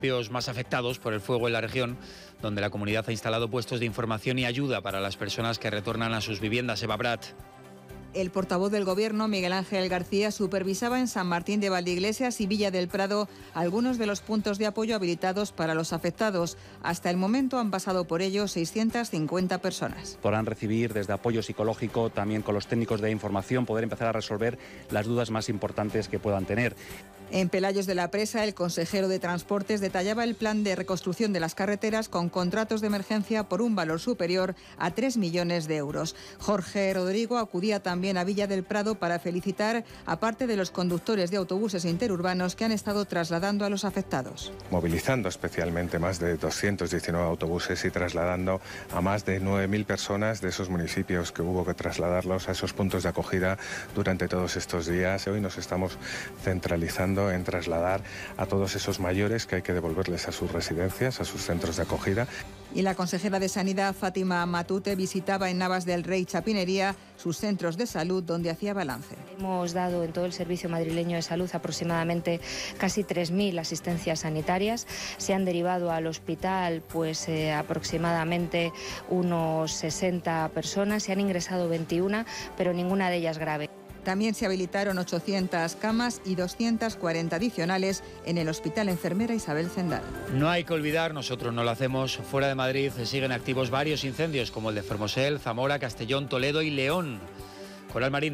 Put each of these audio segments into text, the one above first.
Más afectados por el fuego en la región, donde la comunidad ha instalado puestos de información y ayuda para las personas que retornan a sus viviendas. Eva Prat. El portavoz del Gobierno, Miguel Ángel García, supervisaba en San Martín de Valdeiglesias y Villa del Prado algunos de los puntos de apoyo habilitados para los afectados. Hasta el momento han pasado por ellos 650 personas. Podrán recibir desde apoyo psicológico, también con los técnicos de información, poder empezar a resolver las dudas más importantes que puedan tener. En Pelayos de la Presa, el consejero de Transportes detallaba el plan de reconstrucción de las carreteras con contratos de emergencia por un valor superior a 3 millones de euros. Jorge Rodrigo acudía también a Villa del Prado para felicitar a parte de los conductores de autobuses interurbanos que han estado trasladando a los afectados. Movilizando especialmente más de 219 autobuses y trasladando a más de 9.000 personas de esos municipios que hubo que trasladarlos a esos puntos de acogida durante todos estos días. Hoy nos estamos centralizando en trasladar a todos esos mayores que hay que devolverles a sus residencias, a sus centros de acogida. Y la consejera de Sanidad, Fátima Matute, visitaba en Navas del Rey Chapinería sus centros de salud donde hacía balance. Hemos dado en todo el Servicio Madrileño de Salud aproximadamente casi 3.000 asistencias sanitarias. Se han derivado al hospital aproximadamente unos 60 personas. Se han ingresado 21, pero ninguna de ellas grave. También se habilitaron 800 camas y 240 adicionales en el Hospital Enfermera Isabel Zendal. No hay que olvidar, nosotros no lo hacemos, fuera de Madrid siguen activos varios incendios como el de Fermosel, Zamora, Castellón, Toledo y León. Coral Marín.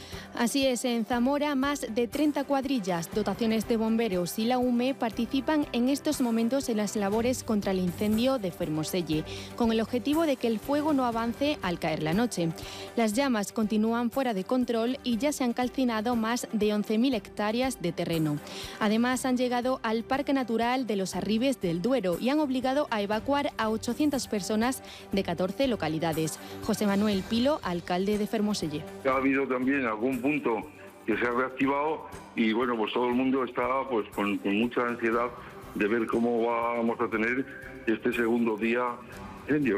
Así es, en Zamora más de 30 cuadrillas, dotaciones de bomberos y la UME participan en estos momentos en las labores contra el incendio de Fermoselle, con el objetivo de que el fuego no avance al caer la noche. Las llamas continúan fuera de control y ya se han calcinado más de 11.000 hectáreas de terreno. Además, han llegado al Parque Natural de los Arribes del Duero y han obligado a evacuar a 800 personas de 14 localidades. José Manuel Pilo, alcalde de Fermoselle. Ha habido también algún punto que se ha reactivado y bueno, pues todo el mundo está con mucha ansiedad de ver cómo vamos a tener este segundo día incendio.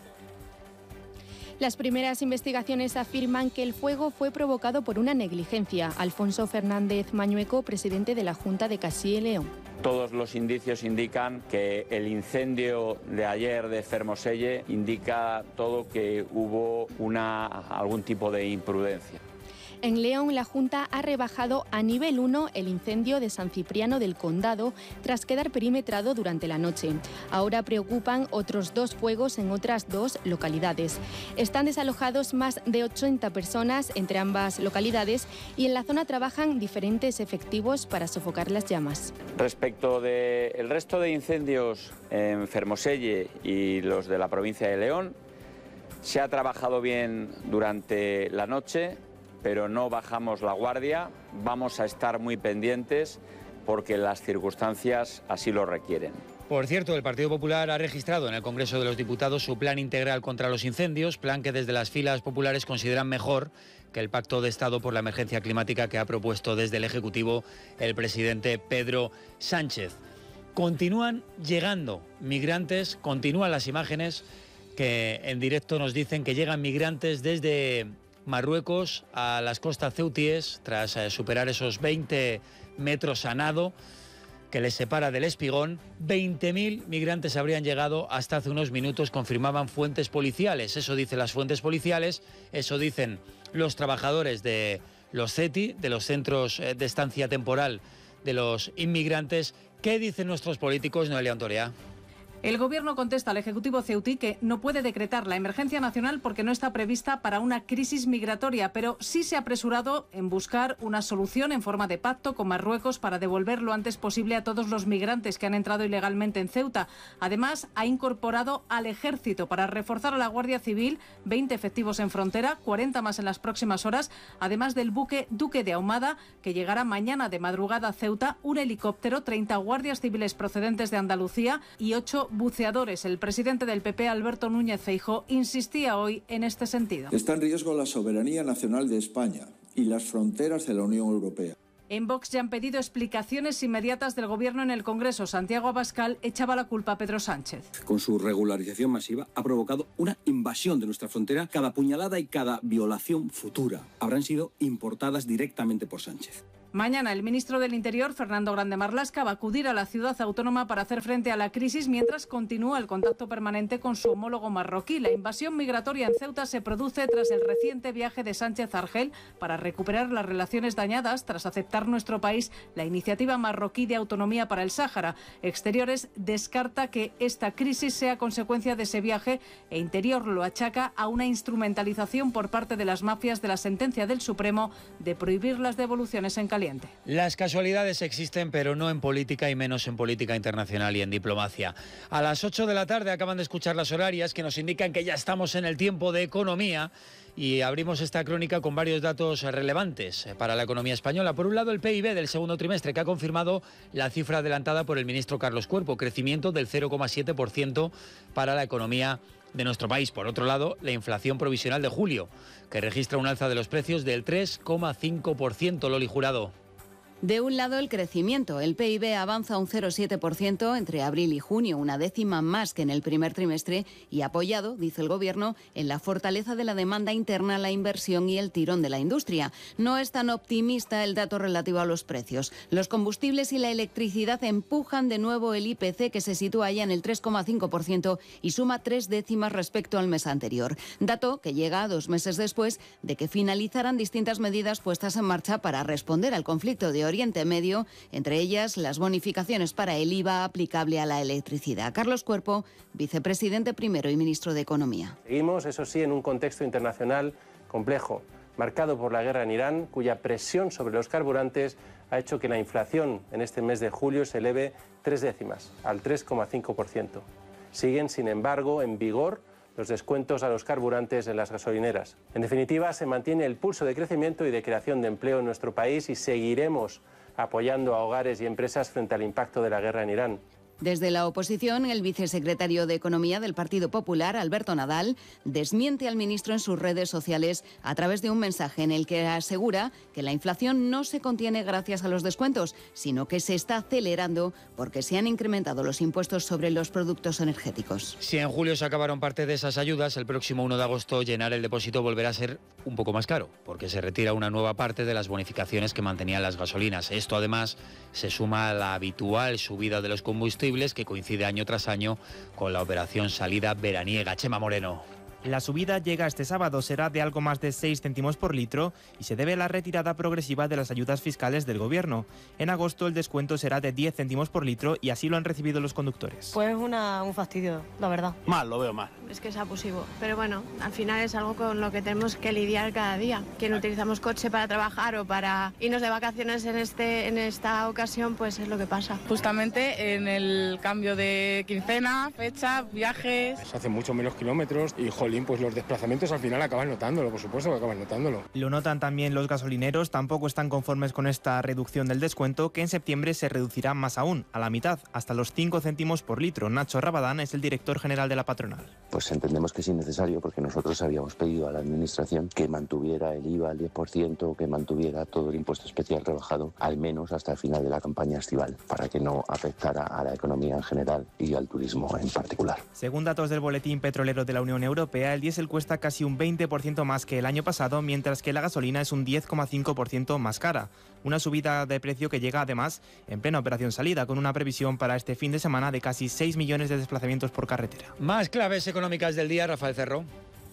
Las primeras investigaciones afirman que el fuego fue provocado por una negligencia. Alfonso Fernández Mañueco, presidente de la Junta de Castilla y León. Todos los indicios indican que el incendio de ayer de Fermoselle indica todo que hubo algún tipo de imprudencia. En León, la Junta ha rebajado a nivel 1 el incendio de San Cipriano del Condado tras quedar perimetrado durante la noche. Ahora preocupan otros 2 fuegos en otras 2 localidades. Están desalojados más de 80 personas entre ambas localidades y en la zona trabajan diferentes efectivos para sofocar las llamas. Respecto del resto de incendios en Fermoselle y los de la provincia de León, se ha trabajado bien durante la noche, pero no bajamos la guardia, vamos a estar muy pendientes porque las circunstancias así lo requieren. Por cierto, el Partido Popular ha registrado en el Congreso de los Diputados su plan integral contra los incendios, plan que desde las filas populares consideran mejor que el Pacto de Estado por la Emergencia Climática que ha propuesto desde el Ejecutivo el presidente Pedro Sánchez. Continúan llegando migrantes, continúan las imágenes que en directo nos dicen que llegan migrantes desde Marruecos a las costas ceutíes tras superar esos 20 metros a nado que les separa del Espigón. 20.000 migrantes habrían llegado hasta hace unos minutos, confirmaban fuentes policiales. Eso dicen las fuentes policiales, eso dicen los trabajadores de los CETI, de los centros de estancia temporal de los inmigrantes. ¿Qué dicen nuestros políticos, Noelia Ontorea? El Gobierno contesta al Ejecutivo ceutí que no puede decretar la emergencia nacional porque no está prevista para una crisis migratoria, pero sí se ha apresurado en buscar una solución en forma de pacto con Marruecos para devolver lo antes posible a todos los migrantes que han entrado ilegalmente en Ceuta. Además, ha incorporado al Ejército para reforzar a la Guardia Civil, 20 efectivos en frontera, 40 más en las próximas horas, además del buque Duque de Ahumada, que llegará mañana de madrugada a Ceuta, un helicóptero, 30 guardias civiles procedentes de Andalucía y 8 buceadores. El presidente del PP, Alberto Núñez Feijóo, insistía hoy en este sentido. Está en riesgo la soberanía nacional de España y las fronteras de la Unión Europea. En Vox ya han pedido explicaciones inmediatas del Gobierno en el Congreso. Santiago Abascal echaba la culpa a Pedro Sánchez. Con su regularización masiva ha provocado una invasión de nuestra frontera. Cada puñalada y cada violación futura habrán sido importadas directamente por Sánchez. Mañana el ministro del Interior, Fernando Grande Marlaska, va a acudir a la ciudad autónoma para hacer frente a la crisis mientras continúa el contacto permanente con su homólogo marroquí. La invasión migratoria en Ceuta se produce tras el reciente viaje de Sánchez a Argel para recuperar las relaciones dañadas tras aceptar nuestro país la iniciativa marroquí de autonomía para el Sáhara. Exteriores descarta que esta crisis sea consecuencia de ese viaje e Interior lo achaca a una instrumentalización por parte de las mafias de la sentencia del Supremo de prohibir las devoluciones en caliente. Las casualidades existen, pero no en política y menos en política internacional y en diplomacia. A las 8 de la tarde acaban de escuchar las horarias que nos indican que ya estamos en el tiempo de economía y abrimos esta crónica con varios datos relevantes para la economía española. Por un lado, el PIB del segundo trimestre, que ha confirmado la cifra adelantada por el ministro Carlos Cuerpo, crecimiento del 0,7% para la economía de nuestro país. Por otro lado, la inflación provisional de julio, que registra un alza de los precios del 3,5%. Loli Jurado. De un lado, el crecimiento. El PIB avanza un 0,7% entre abril y junio, una décima más que en el primer trimestre y apoyado, dice el Gobierno, en la fortaleza de la demanda interna, la inversión y el tirón de la industria. No es tan optimista el dato relativo a los precios. Los combustibles y la electricidad empujan de nuevo el IPC, que se sitúa ya en el 3,5% y suma 3 décimas respecto al mes anterior. Dato que llega 2 meses después de que finalizaran distintas medidas puestas en marcha para responder al conflicto de Oriente Medio, entre ellas las bonificaciones para el IVA aplicable a la electricidad. Carlos Cuerpo, vicepresidente primero y ministro de Economía. Seguimos, eso sí, en un contexto internacional complejo, marcado por la guerra en Irán, cuya presión sobre los carburantes ha hecho que la inflación en este mes de julio se eleve 3 décimas, al 3,5%. Siguen, sin embargo, en vigor los descuentos a los carburantes en las gasolineras. En definitiva, se mantiene el pulso de crecimiento y de creación de empleo en nuestro país y seguiremos apoyando a hogares y empresas frente al impacto de la guerra en Irán. Desde la oposición, el vicesecretario de Economía del Partido Popular, Alberto Nadal, desmiente al ministro en sus redes sociales a través de un mensaje en el que asegura que la inflación no se contiene gracias a los descuentos, sino que se está acelerando porque se han incrementado los impuestos sobre los productos energéticos. Si en julio se acabaron parte de esas ayudas, el próximo 1 de agosto llenar el depósito volverá a ser un poco más caro, porque se retira una nueva parte de las bonificaciones que mantenían las gasolinas. Esto, además, se suma a la habitual subida de los combustibles, que coincide año tras año con la operación salida veraniega. Chema Moreno. La subida llega este sábado, será de algo más de 6 céntimos por litro y se debe a la retirada progresiva de las ayudas fiscales del Gobierno. En agosto el descuento será de 10 céntimos por litro y así lo han recibido los conductores. Pues un fastidio, la verdad. Mal, lo veo mal. Es que es abusivo, pero bueno, al final es algo con lo que tenemos que lidiar cada día. Quien utilizamos coche para trabajar o para irnos de vacaciones en esta ocasión, pues es lo que pasa. Justamente en el cambio de quincena, fecha, viajes. Se hacen mucho menos kilómetros y pues los desplazamientos al final acaban notándolo, por supuesto que acaban notándolo. Lo notan también los gasolineros, tampoco están conformes con esta reducción del descuento, que en septiembre se reducirá más aún, a la mitad, hasta los 5 céntimos por litro. Nacho Rabadán es el director general de la patronal. Pues entendemos que es innecesario porque nosotros habíamos pedido a la Administración que mantuviera el IVA al 10%, que mantuviera todo el impuesto especial rebajado, al menos hasta el final de la campaña estival, para que no afectara a la economía en general y al turismo en particular. Según datos del Boletín Petrolero de la Unión Europea, el diésel cuesta casi un 20% más que el año pasado, mientras que la gasolina es un 10,5% más cara. Una subida de precio que llega además en plena operación salida, con una previsión para este fin de semana de casi 6 millones de desplazamientos por carretera. Más claves económicas del día, Rafael Cerro.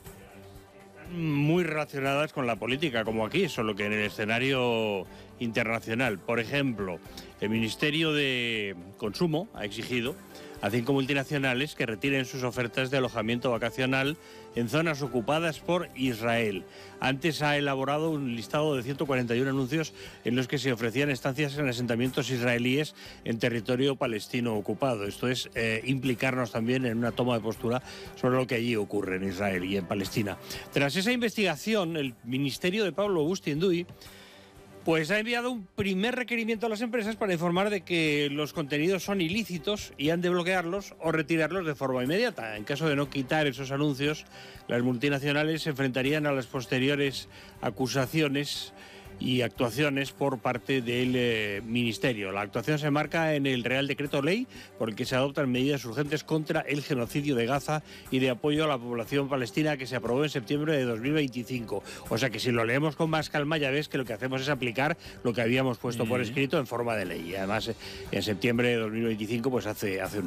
Muy relacionadas con la política, como aquí, solo que en el escenario internacional. Por ejemplo, el Ministerio de Consumo ha exigido a 5 multinacionales que retiren sus ofertas de alojamiento vacacional en zonas ocupadas por Israel. Antes ha elaborado un listado de 141 anuncios en los que se ofrecían estancias en asentamientos israelíes en territorio palestino ocupado. Esto es implicarnos también en una toma de postura sobre lo que allí ocurre en Israel y en Palestina. Tras esa investigación, el ministerio de Pablo Agustín-Duy pues ha enviado un primer requerimiento a las empresas para informar de que los contenidos son ilícitos y han de bloquearlos o retirarlos de forma inmediata. En caso de no quitar esos anuncios, las multinacionales se enfrentarían a las posteriores acusaciones y actuaciones por parte del Ministerio. La actuación se marca en el Real Decreto Ley por el que se adoptan medidas urgentes contra el genocidio de Gaza y de apoyo a la población palestina, que se aprobó en septiembre de 2025. O sea que si lo leemos con más calma ya ves que lo que hacemos es aplicar lo que habíamos puesto por escrito en forma de ley. Y además en septiembre de 2025, pues hace un